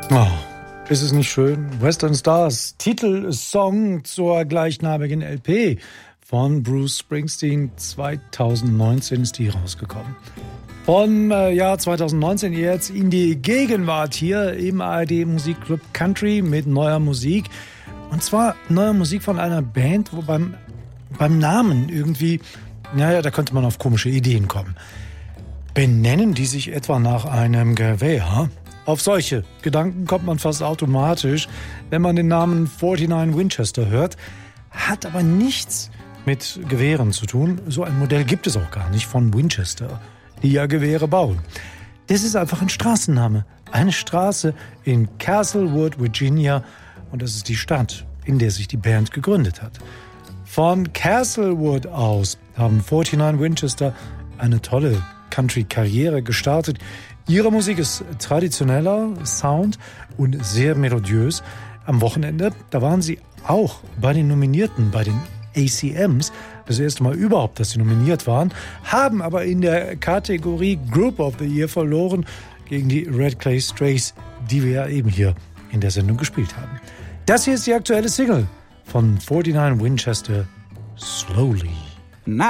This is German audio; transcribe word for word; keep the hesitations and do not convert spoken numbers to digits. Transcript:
Oh, ist es nicht schön? Western Stars, Titelsong zur gleichnamigen L P von Bruce Springsteen. zweitausendneunzehn ist die rausgekommen. Vom äh, Jahr zweitausendneunzehn jetzt in die Gegenwart hier im A R D Musikclub Country mit neuer Musik. Und zwar neuer Musik von einer Band, wo beim, beim Namen irgendwie, naja, da könnte man auf komische Ideen kommen. Benennen die sich etwa nach einem Gewehr? Auf solche Gedanken kommt man fast automatisch, wenn man den Namen neunundvierzig Winchester hört, hat aber nichts mit Gewehren zu tun. So ein Modell gibt es auch gar nicht von Winchester, die ja Gewehre bauen. Das ist einfach ein Straßenname, eine Straße in Castlewood, Virginia, und das ist die Stadt, in der sich die Band gegründet hat. Von Castlewood aus haben neunundvierzig Winchester eine tolle Country-Karriere gestartet. Ihre Musik ist traditioneller Sound und sehr melodiös. Am Wochenende, da waren sie auch bei den Nominierten, bei den A C Ms, das erste Mal überhaupt, dass sie nominiert waren, haben aber in der Kategorie Group of the Year verloren gegen die Red Clay Strays, die wir ja eben hier in der Sendung gespielt haben. Das hier ist die aktuelle Single von neunundvierzig Winchester, Slowly.